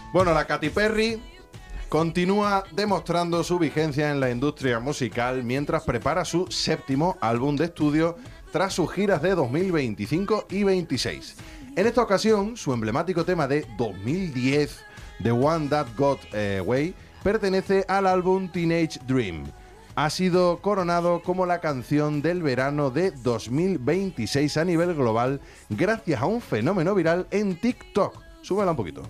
Bueno, la Katy Perry continúa demostrando su vigencia en la industria musical mientras prepara su 7º álbum de estudio tras sus giras de 2025 y 26. En esta ocasión, su emblemático tema de 2010, The One That Got Away, pertenece al álbum Teenage Dream. Ha sido coronado como la canción del verano de 2026 a nivel global gracias a un fenómeno viral en TikTok. Súbela un poquito.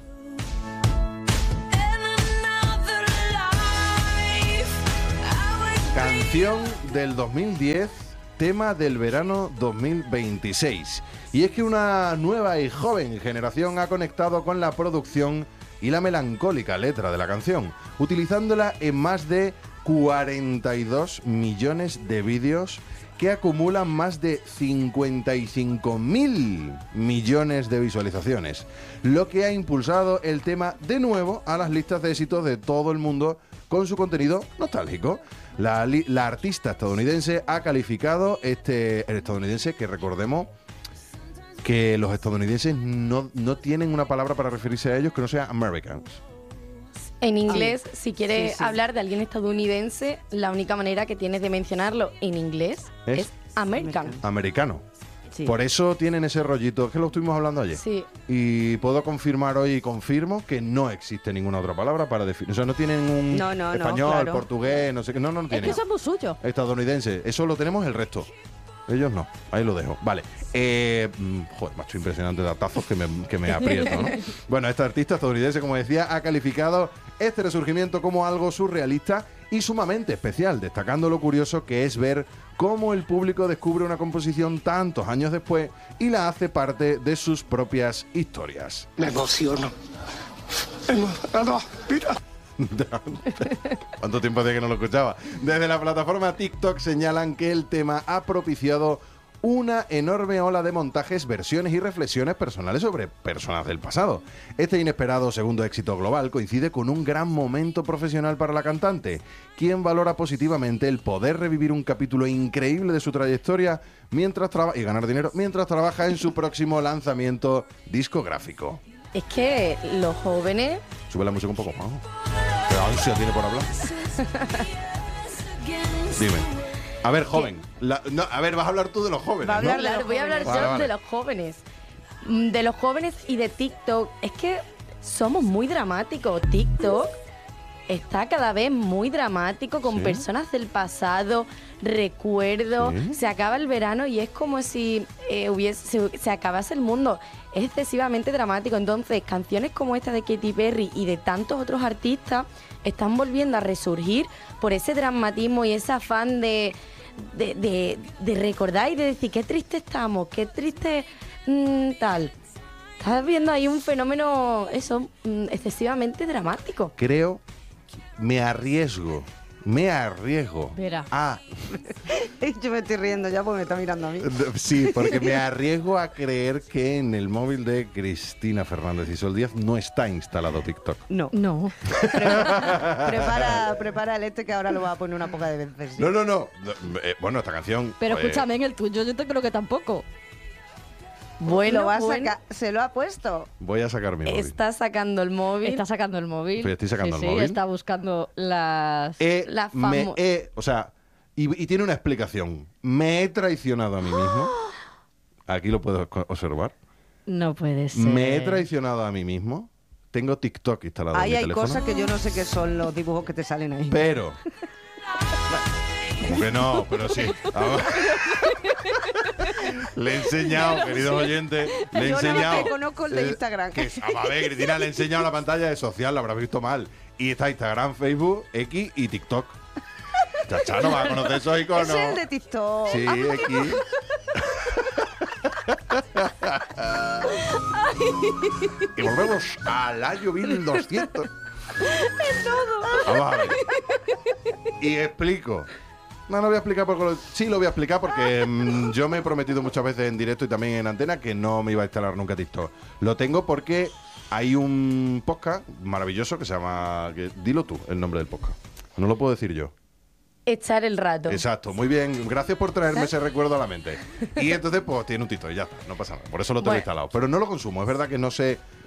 Canción del 2010, tema del verano 2026. Y es que una nueva y joven generación ha conectado con la producción y la melancólica letra de la canción, utilizándola en más de 42 millones de vídeos que acumulan más de 55.000 millones de visualizaciones, lo que ha impulsado el tema de nuevo a las listas de éxitos de todo el mundo con su contenido nostálgico. La artista estadounidense ha calificado el estadounidense, que recordemos que los estadounidenses no tienen una palabra para referirse a ellos que no sea Americans. En inglés, si quieres hablar de alguien estadounidense, la única manera que tienes de mencionarlo en inglés es American. Americano. Sí. Por eso tienen ese rollito, es que lo estuvimos hablando ayer. Sí. Y puedo confirmar hoy y confirmo que no existe ninguna otra palabra para definir. O sea, no tienen un español, claro. Portugués, no sé qué. No tienen. Es que eso es muy suyo. Estadounidense. Eso lo tenemos el resto. Ellos no. Ahí lo dejo. Vale. Joder, macho, impresionante datazos que me aprieto, ¿no? Bueno, esta artista estadounidense, como decía, ha calificado este resurgimiento como algo surrealista y sumamente especial, destacando lo curioso que es ver cómo el público descubre una composición tantos años después y la hace parte de sus propias historias. Me emociono. Mira. ¿Cuánto tiempo hacía que no lo escuchaba? Desde la plataforma TikTok señalan que el tema ha propiciado una enorme ola de montajes, versiones y reflexiones personales sobre personas del pasado. Este inesperado segundo éxito global coincide con un gran momento profesional para la cantante, quien valora positivamente el poder revivir un capítulo increíble de su trayectoria y ganar dinero mientras trabaja en su próximo lanzamiento discográfico. Es que los jóvenes... Sube la música un poco más. ¿Qué ansia tiene por hablar? Dime. A ver, joven. A ver, vas a hablar tú de los jóvenes, voy a ¿no? hablar yo de los jóvenes. De los jóvenes y de TikTok. Es que somos muy dramáticos. TikTok está cada vez muy dramático con personas del pasado, recuerdos. ¿Sí? Se acaba el verano y es como si se acabase el mundo. Es excesivamente dramático. Entonces, canciones como esta de Katy Perry y de tantos otros artistas están volviendo a resurgir por ese dramatismo y ese afán de recordar y de decir qué triste estamos, qué triste tal. Estás viendo ahí un fenómeno, excesivamente dramático. Me arriesgo Verá. Yo me estoy riendo ya porque me está mirando a mí. Sí, porque me arriesgo a creer que en el móvil de Cristina Fernández y Sol Díaz no está instalado TikTok. No. Prepara el que ahora lo va a poner una poca de veces. ¿Sí? No. Bueno, esta canción... Pero escúchame, en el tuyo yo te creo que tampoco. Bueno, se lo ha puesto. Voy a sacar mi móvil. Está sacando el móvil. Está sacando el móvil. Pues estoy sacando el Sí, móvil. está buscando las... O sea, y tiene una explicación. Me he traicionado a mí mismo. Aquí lo puedes observar. No puede ser. Me he traicionado a mí mismo. Tengo TikTok instalado en mi Hay teléfono. cosas que yo no sé qué son los dibujos que te salen ahí. Pero... Como que no, pero sí. Le he enseñado, queridos oyentes, le he enseñado... Yo no conozco el de Instagram. A ver, Cristina, le he enseñado la pantalla de social, la habrás visto mal. Y está Instagram, Facebook, X y TikTok. Chacha, no va a conocer esos iconos. Ese es el de TikTok. Sí, X. Y volvemos al año 1200. Es todo. Vamos a ver. Y explico. No voy a explicar porque sí lo voy a explicar porque yo me he prometido muchas veces en directo y también en antena que no me iba a instalar nunca TikTok. Lo tengo porque hay un podcast maravilloso que se llama... dilo tú, el nombre del podcast. No lo puedo decir yo. Echar el rato. Exacto, muy bien. Gracias por traerme ese recuerdo a la mente. Y entonces, pues tiene un título y ya está, no pasa nada. Por eso lo tengo instalado. Pero no lo consumo. Es verdad que no sé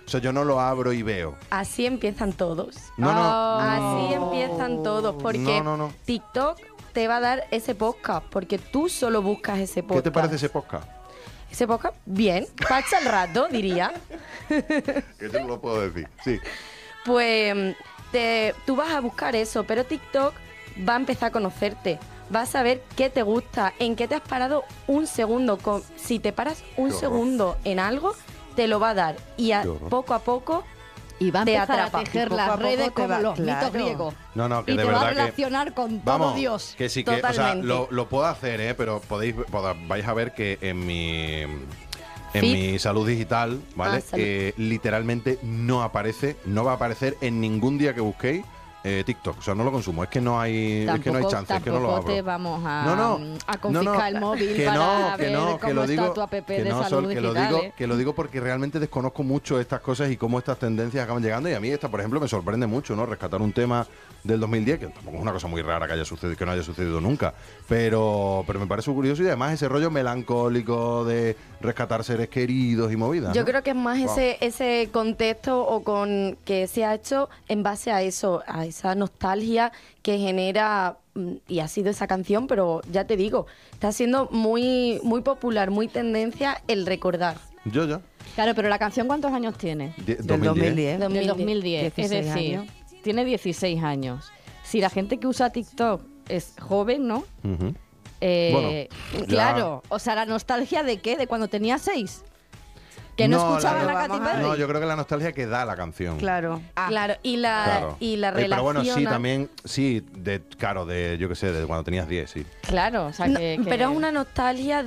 O sea, yo no lo abro y veo. Así empiezan todos. No, no. Así empiezan todos, porque No. TikTok te va a dar ese podcast, porque tú solo buscas ese podcast. ¿Qué te parece ese podcast? Ese podcast, bien, pasa el rato, diría. Que yo no lo puedo decir, sí. Pues tú vas a buscar eso, pero TikTok va a empezar a conocerte. Vas a saber qué te gusta, en qué te has parado un segundo. Si te paras un segundo en algo, te lo va a dar. Y poco a poco y va a te empezar atrapa. a tejer Poco a las poco redes te como va- los claro. mitos griegos. No, que y de te va a verdad que... relacionar con Vamos, todo Dios. que sí que, o sea, Totalmente. lo puedo hacer, pero vais a ver que en mi Feed. salud digital, ¿vale? Salud. Literalmente no va a aparecer en ningún día que busquéis TikTok. O sea, no lo consumo. Es que no hay chance, es que no lo Tampoco abro. te vamos a, No. a confiscar el móvil que para no, ver que cómo lo digo, está tu app que de no, salud Sol, digital. que lo digo porque realmente desconozco mucho estas cosas y cómo estas tendencias acaban llegando, y a mí esta, por ejemplo, me sorprende mucho, ¿no? Rescatar un tema del 2010, que tampoco es una cosa muy rara que haya sucedido, que no haya sucedido nunca, pero me parece curioso, y además ese rollo melancólico de rescatar seres queridos y movidas, Yo ¿no? creo que es más Wow. ese contexto o con que se ha hecho en base a eso, a esa nostalgia que genera, y ha sido esa canción, pero ya te digo, está siendo muy, muy popular, muy tendencia el recordar. Yo ya. Claro, pero la canción, ¿cuántos años tiene? Del 2010. Del 2010. Es 16 decir, años. tiene 16 años. Si la gente que usa TikTok es joven, ¿no? Ujú. Eh, Bueno, claro, o sea, ¿la nostalgia de qué? ¿De cuando tenía 6? ¿Que no, escuchaban a Katy vamos a- Perry? No, yo creo que la nostalgia que da la canción. Claro. Claro, y la Claro. relación. Pero bueno, sí, también, sí, yo qué sé, de cuando tenías 10, sí. Claro, o sea, No, que... Pero es una nostalgia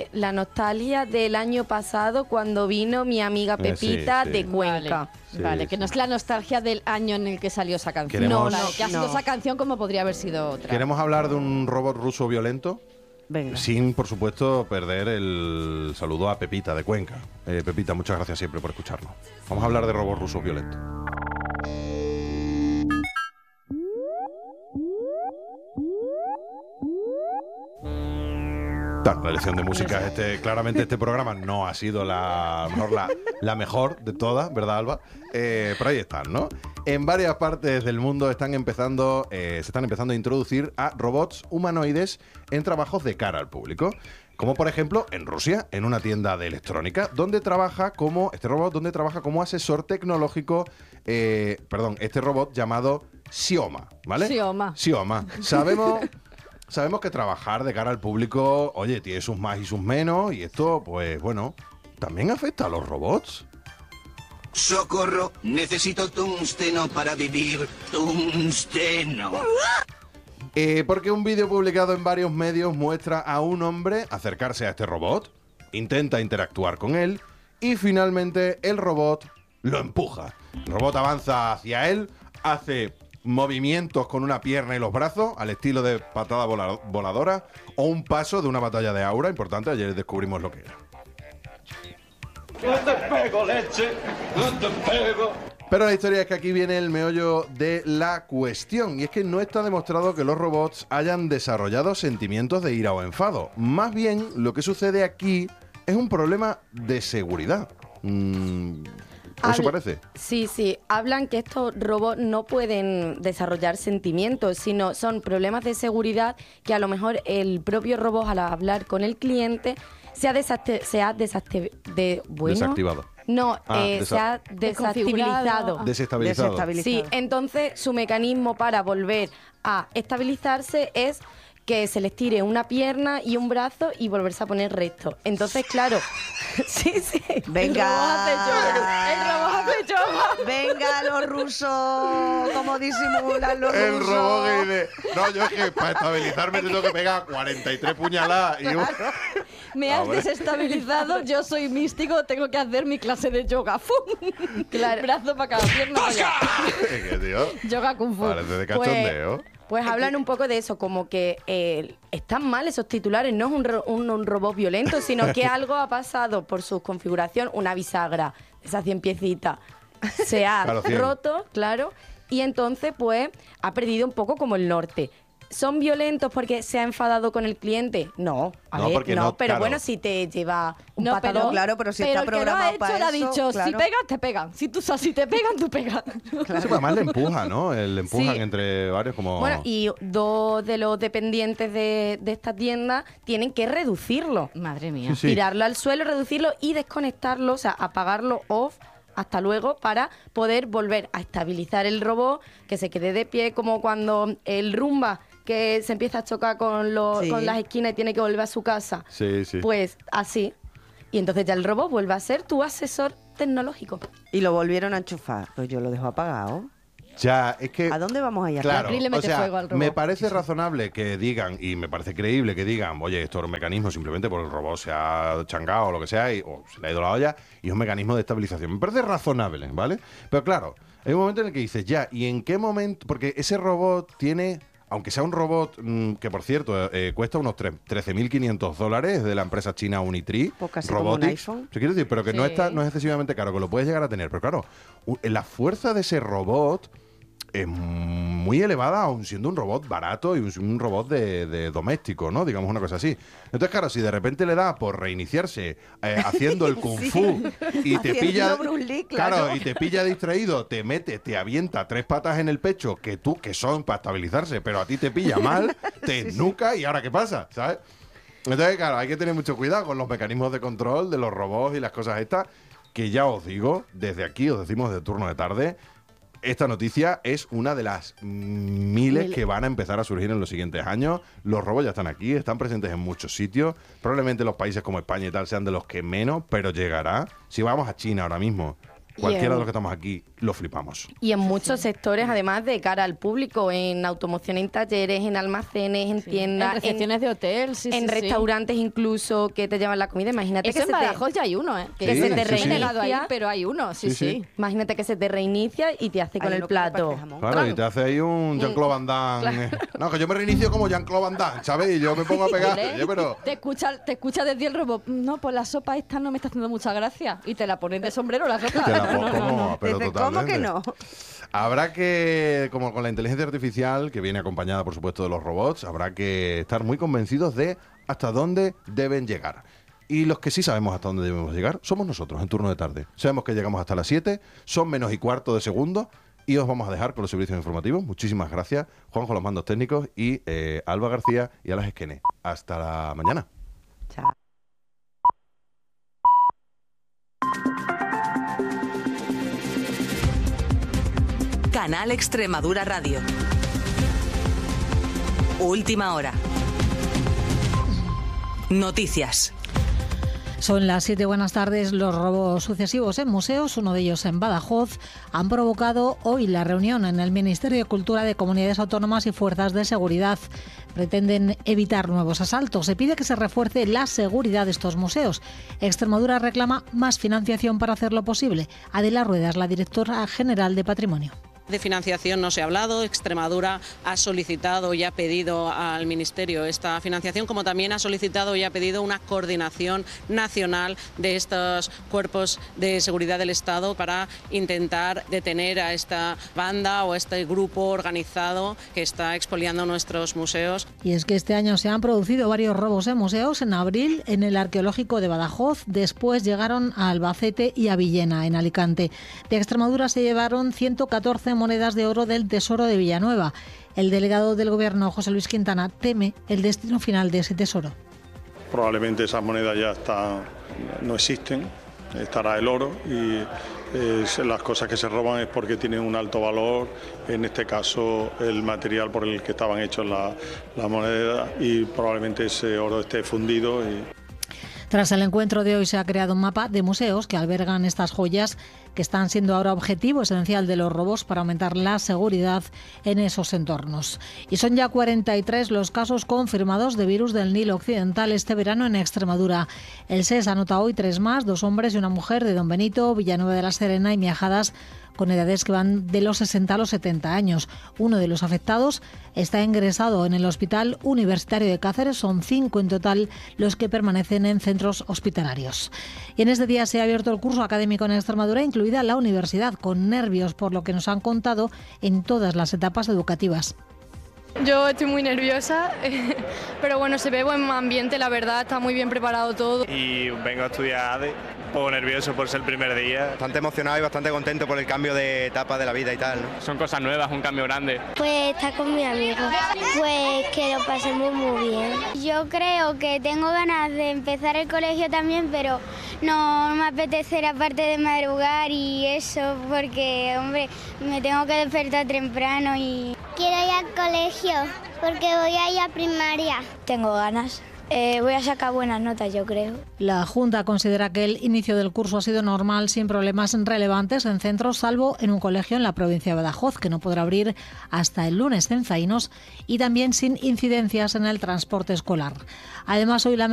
del año pasado cuando vino mi amiga Pepita sí. de Cuenca. Sí, Vale, que no sí. es la nostalgia del año en el que salió esa canción. Queremos- Vale, que ha sido no. esa canción como podría haber sido otra. ¿Queremos hablar de un robot ruso violento? Venga. Sin, por supuesto, perder el saludo a Pepita de Cuenca. Pepita, muchas gracias siempre por escucharnos. Vamos a hablar de robots rusos violentos. Claro, la elección de música, claramente este programa no ha sido la mejor de todas, ¿verdad, Alba? Pero ahí están, ¿no? En varias partes del mundo se están empezando a introducir a robots humanoides en trabajos de cara al público. Como por ejemplo en Rusia, en una tienda de electrónica, donde trabaja como asesor tecnológico, este robot llamado Xioma, ¿vale? Xioma. Sabemos que trabajar de cara al público, oye, tiene sus más y sus menos, y esto, pues bueno, también afecta a los robots. ¡Socorro! Necesito tungsteno para vivir. ¡Tungsteno! Porque un vídeo publicado en varios medios muestra a un hombre acercarse a este robot, intenta interactuar con él y finalmente el robot lo empuja. El robot avanza hacia él, hace movimientos con una pierna y los brazos al estilo de patada voladora o un paso de una batalla de aura importante. Ayer descubrimos lo que era. ¡No te pego, leche! ¡No te pego! Pero la historia es que aquí viene el meollo de la cuestión, y es que no está demostrado que los robots hayan desarrollado sentimientos de ira o enfado. Más bien, lo que sucede aquí es un problema de seguridad. ¿Eso parece? Sí. Hablan que estos robots no pueden desarrollar sentimientos, sino son problemas de seguridad que a lo mejor el propio robot, al hablar con el cliente, se ha Desactivado. No, se ha Desconfigurado. desestabilizado. Desestabilizado. Sí, entonces su mecanismo para volver a estabilizarse es que se les tire una pierna y un brazo y volverse a poner recto. Entonces, claro, sí. Venga. El robot hace yoga. Venga, los rusos. ¿Cómo disimulan los El rusos? robot que dice, no, yo es que para estabilizarme te tengo que pegar 43 puñaladas y un... Me has Hombre. desestabilizado, yo soy místico, tengo que hacer mi clase de yoga. ¡Fum! Claro. Brazo para cada pierna para allá. ¿Qué, tío? Yoga kung fu. Parece de cachondeo. Pues hablan un poco de eso, como que están mal esos titulares, no es un robot violento, sino que algo ha pasado por su configuración, una bisagra, esas 100 piecitas, se ha Claro, 100. roto, claro, y entonces pues ha perdido un poco como el norte. ¿son violentos porque se ha enfadado con el cliente? No, porque pero claro. bueno, si te lleva un No, patadón. pero, claro, pero si pero está el que lo ha programado hecho para le ha eso, dicho, claro. si pegan, te pegan. Si te pegan, tú pegas. Sí, pues además le empuja, ¿no? Le empujan Sí. entre varios como... Bueno, y 2 de los dependientes de esta tienda tienen que reducirlo. Madre mía. Sí, sí. Tirarlo al suelo, reducirlo y desconectarlo, o sea, apagarlo off hasta luego para poder volver a estabilizar el robot, que se quede de pie, como cuando el Rumba que se empieza a chocar con las esquinas y tiene que volver a su casa. Sí, sí. Pues así. Y entonces ya el robot vuelve a ser tu asesor tecnológico. Y lo volvieron a enchufar. Pues yo lo dejo apagado. Ya, es que... ¿A dónde vamos a ir? Claro, April le mete o sea, fuego al robot. me parece razonable que digan, y me parece creíble que digan, oye, esto es un mecanismo simplemente porque el robot se ha changado o lo que sea, o se le ha ido la olla, y es un mecanismo de estabilización. Me parece razonable, ¿vale? Pero claro, hay un momento en el que dices, ya, ¿y en qué momento? Porque ese robot tiene... Aunque sea un robot que, por cierto, cuesta unos $13.500 de la empresa china Unitree, Pues casi como un Robotics, iPhone. ¿te quiero decir? Pero que no Sí. no es excesivamente caro, que lo puedes llegar a tener. Pero claro, la fuerza de ese robot es muy elevada, aun siendo un robot barato y un robot de doméstico, ¿no? Digamos una cosa así. Entonces, claro, si de repente le da por reiniciarse haciendo el kung fu y te Haciendo pilla... Bruce Lee, claro. y te pilla distraído, te mete, te avienta 3 patas en el pecho que son para estabilizarse, pero a ti te pilla mal, te nuca y ahora ¿qué pasa? ¿Sabes? Entonces, claro, hay que tener mucho cuidado con los mecanismos de control de los robots y las cosas estas, que ya os digo, desde aquí os decimos de turno de tarde, esta noticia es una de las miles que van a empezar a surgir en los siguientes años. Los robots ya están aquí, están presentes en muchos sitios. Probablemente los países como España y tal sean de los que menos, pero llegará. Si vamos a China ahora mismo, cualquiera de los que estamos aquí, lo flipamos. Y en muchos sectores, además, de cara al público, en automoción, en talleres, en almacenes, en tiendas, En recepciones de hotel, sí, en sí, sí. restaurantes incluso que te llevan la comida. Imagínate Eso que en se te, Badajoz ya hay uno, ¿eh? que se te sí, sí. reinicia. He negado ahí, pero hay uno, sí, Sí, sí. sí. Imagínate que se te reinicia y te hace con Hay el uno que parece plato. jamón. Claro, y te hace ahí un Jean-Claude Van Damme. No, que yo me reinicio como Jean-Claude Van Damme, ¿sabes? Y yo me pongo a pegar. Hombre, Oye, pero... te escucha desde el robot. No, pues la sopa esta no me está haciendo mucha gracia. Y te la pones de sombrero la sopa. Te la No, no, pongo, no. pero Dice, ¿cómo totalmente. que no? Habrá que, como con la inteligencia artificial, que viene acompañada, por supuesto, de los robots, habrá que estar muy convencidos de hasta dónde deben llegar. Y los que sí sabemos hasta dónde debemos llegar somos nosotros, en turno de tarde. Sabemos que llegamos hasta las 7, son menos y cuarto de segundo, y os vamos a dejar con los servicios informativos. Muchísimas gracias, Juanjo, los mandos técnicos, y Alba García y Alas Esquene. Hasta la mañana. Chao. Canal Extremadura Radio. Última hora. Noticias. Son las 7, buenas tardes. Los robos sucesivos en museos, uno de ellos en Badajoz, han provocado hoy la reunión en el Ministerio de Cultura de Comunidades Autónomas y Fuerzas de Seguridad. Pretenden evitar nuevos asaltos. Se pide que se refuerce la seguridad de estos museos. Extremadura reclama más financiación para hacerlo posible. Adela Ruedas, la directora general de Patrimonio. De financiación no se ha hablado. Extremadura ha solicitado y ha pedido al Ministerio esta financiación, como también ha solicitado y ha pedido una coordinación nacional de estos cuerpos de seguridad del Estado para intentar detener a esta banda o a este grupo organizado que está expoliando nuestros museos. Y es que este año se han producido varios robos en museos. En abril, en el Arqueológico de Badajoz, después llegaron a Albacete y a Villena, en Alicante. De Extremadura se llevaron 114 monedas de oro del Tesoro de Villanueva. El delegado del Gobierno, José Luis Quintana, teme el destino final de ese tesoro. Probablemente esas monedas ya no existen, estará el oro y las cosas que se roban es porque tienen un alto valor, en este caso el material por el que estaban hechos las monedas, y probablemente ese oro esté fundido. Tras el encuentro de hoy se ha creado un mapa de museos que albergan estas joyas que están siendo ahora objetivo esencial de los robos para aumentar la seguridad en esos entornos. Y son ya 43 los casos confirmados de virus del Nilo Occidental este verano en Extremadura. El SES anota hoy 3 más, 2 hombres y una mujer de Don Benito, Villanueva de la Serena y Miajadas, con edades que van de los 60 a los 70 años. Uno de los afectados está ingresado en el Hospital Universitario de Cáceres. Son 5 en total los que permanecen en centros hospitalarios. Y en este día se ha abierto el curso académico en Extremadura, incluida la universidad, con nervios por lo que nos han contado en todas las etapas educativas. Yo estoy muy nerviosa, pero bueno, se ve buen ambiente, la verdad, está muy bien preparado todo. Y vengo a estudiar ADE, un poco nervioso por ser el primer día. Bastante emocionado y bastante contento por el cambio de etapa de la vida y tal, ¿no? Son cosas nuevas, un cambio grande. Pues estar con mi amigo, pues que lo pasemos muy bien. Yo creo que tengo ganas de empezar el colegio también, pero no me apetece la parte de madrugar y eso, porque, hombre, me tengo que despertar temprano y... Quiero ir al colegio porque voy a ir a primaria. Tengo ganas. Voy a sacar buenas notas, yo creo. La Junta considera que el inicio del curso ha sido normal, sin problemas relevantes en centros, salvo en un colegio en la provincia de Badajoz, que no podrá abrir hasta el lunes en Zaínos, y también sin incidencias en el transporte escolar. Además, hoy la